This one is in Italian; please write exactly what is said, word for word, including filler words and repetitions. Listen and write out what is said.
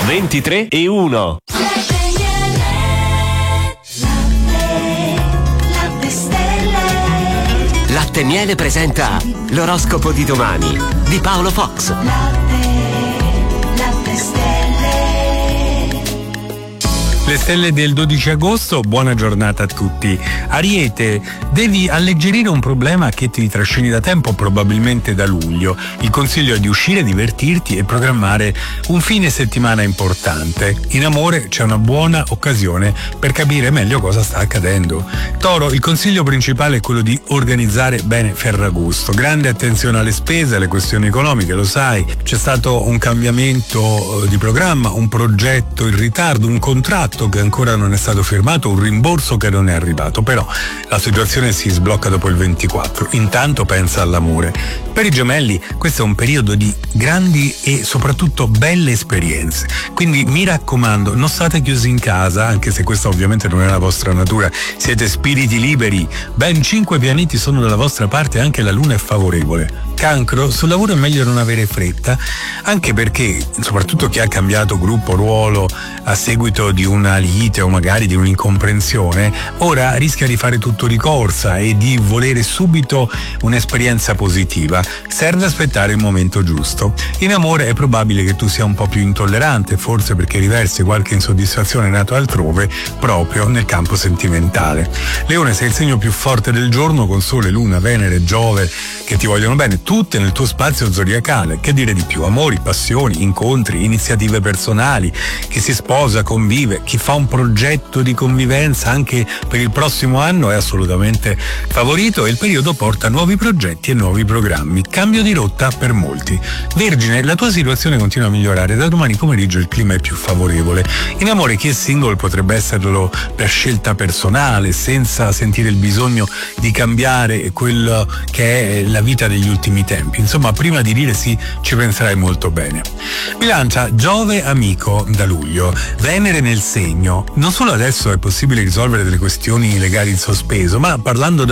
ventitré e uno. Latte e Miele presenta l'oroscopo di domani di Paolo Fox. Le stelle del dodici agosto, buona giornata a tutti. Ariete, devi alleggerire un problema che ti trascini da tempo, probabilmente da luglio. Il consiglio è di uscire, divertirti e programmare un fine settimana importante. In amore c'è una buona occasione per capire meglio cosa sta accadendo. Toro, il consiglio principale è quello di organizzare bene Ferragosto. Grande attenzione alle spese, alle questioni economiche, lo sai. C'è stato un cambiamento di programma, un progetto in ritardo, un contratto che ancora non è stato firmato, un rimborso che non è arrivato, però la situazione si sblocca dopo il ventiquattro. Intanto pensa all'amore. Per i gemelli questo è un periodo di grandi e soprattutto belle esperienze, quindi mi raccomando, non state chiusi in casa, anche se questa ovviamente non è la vostra natura, siete spiriti liberi, ben cinque pianeti sono dalla vostra parte, anche la luna è favorevole. Cancro, sul lavoro è meglio non avere fretta, anche perché soprattutto chi ha cambiato gruppo, ruolo a seguito di una lite o magari di un'incomprensione, ora rischia di fare tutto di corsa e di volere subito un'esperienza positiva. Serve aspettare il momento giusto. In amore è probabile che tu sia un po' più intollerante, forse perché riversi qualche insoddisfazione nata altrove proprio nel campo sentimentale. Leone, sei il segno più forte del giorno, con Sole, Luna, Venere, Giove che ti vogliono bene, tutte nel tuo spazio zodiacale. Che dire di più? Amori, passioni, incontri, iniziative personali, chi si sposa, convive, chi fa un progetto di convivenza anche per il prossimo anno è assolutamente favorito e il periodo porta nuovi progetti e nuovi programmi. Cambio di rotta per molti. Vergine, la tua situazione continua a migliorare, da domani pomeriggio il clima è più favorevole. In amore chi è single potrebbe esserlo per scelta personale, senza sentire il bisogno di cambiare quello che è la vita degli ultimi tempi. Insomma, prima di dire sì ci penserai molto bene. Bilancia, Giove amico da luglio, Venere nel segno. Non solo adesso è possibile risolvere delle questioni legali in sospeso, ma parlando